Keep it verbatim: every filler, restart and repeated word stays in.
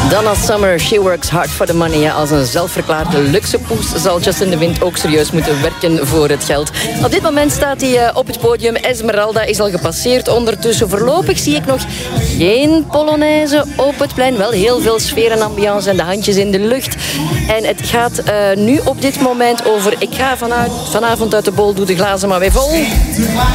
Donna Summer, she works hard for the money. Ja, als een zelfverklaarde luxepoes zal Justin de Wind ook serieus moeten werken voor het geld. Op dit moment staat hij uh, op het podium. Esmeralda is al gepasseerd. Ondertussen voorlopig zie ik nog geen Polonaise op het plein. Wel heel veel sfeer en ambiance en de handjes in de lucht. En het gaat uh, nu op dit moment over... Ik ga vanuit, vanavond uit de bol, doe de glazen maar weer vol.